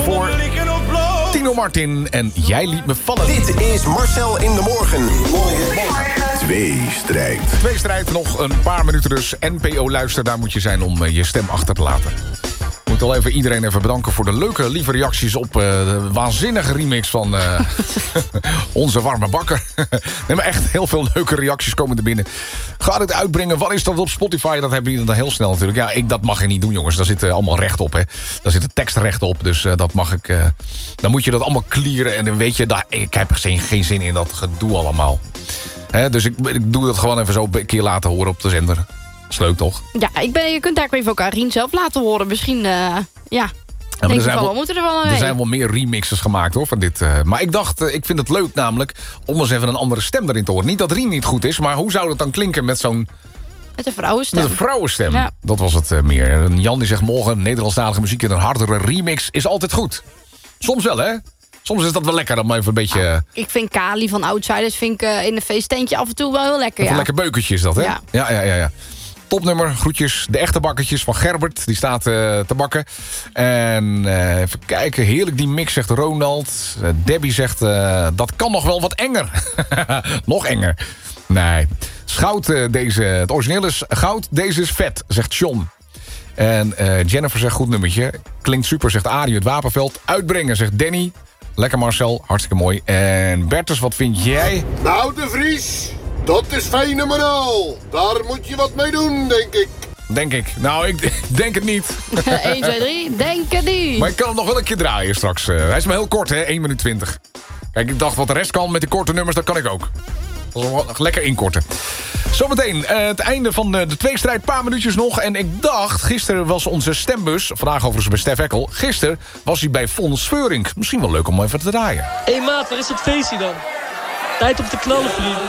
Voor Tino Martin en Jij liet me vallen. Dit is Marcel in de Morgen. Tweestrijd. Nog een paar minuten dus. NPO Luister, daar moet je zijn om je stem achter te laten. Ik moet al even iedereen bedanken voor de leuke, lieve reacties op de waanzinnige remix van Onze Warme Bakker. Nee, maar echt heel veel leuke reacties komen er binnen. Ga het uitbrengen, wat is dat op Spotify? Dat hebben jullie dan heel snel natuurlijk. Ja, dat mag je niet doen, jongens. Daar zit allemaal recht op, hè. Daar zit de tekst recht op, dus dat mag ik... dan moet je dat allemaal clearen en dan weet je... ik heb geen zin in dat gedoe allemaal. Dus ik doe dat gewoon even zo een keer laten horen op de zender. Dat is leuk, toch? Ja, je kunt daar even ook Arien zelf laten horen. Misschien, Ja, denk ik wel, we moeten er wel mee. Er zijn wel meer remixes gemaakt, hoor, van dit. Maar ik dacht, ik vind het leuk namelijk... om eens even een andere stem erin te horen. Niet dat Rien niet goed is, maar hoe zou dat dan klinken met zo'n... Met een vrouwenstem. Met een vrouwenstem. Ja. Dat was het meer. Jan die zegt morgen, Nederlandstalige muziek in een hardere remix is altijd goed. Soms wel, hè? Soms is dat wel lekker om even een beetje... Ik vind Kali van Outsiders in een feesttentje af en toe wel heel lekker, Even lekker beukertje is dat, hè? Ja. Topnummer, groetjes. De echte bakkertjes van Gerbert. Die staat te bakken. En even kijken. Heerlijk die mix, zegt Ronald. Debbie zegt, dat kan nog wel wat enger. Nog enger. Nee. Schout, het origineel is goud. Deze is vet, zegt John. En Jennifer zegt, goed nummertje. Klinkt super, zegt Arie het Wapenveld. Uitbrengen, zegt Danny. Lekker Marcel, hartstikke mooi. En Bertus, wat vind jij? Nou, de Vries, dat is fenomenaal. Daar moet je wat mee doen, denk ik. Denk ik. Nou, ik denk het niet. 1, 2, 3, denk het niet. Maar ik kan hem nog wel een keer draaien straks. Hij is maar heel kort, hè? 1 minuut 20. Kijk, ik dacht wat de rest kan met die korte nummers, dat kan ik ook. Dat is wel lekker inkorten. Zometeen het einde van de tweestrijd. Een paar minuutjes nog. En ik dacht, gisteren was onze stembus... vandaag overigens bij Stef Ekkel. Gisteren was hij bij Fons Veurink. Misschien wel leuk om even te draaien. Hé maat, waar is dat feestje dan? Tijd om te knallen, vrienden.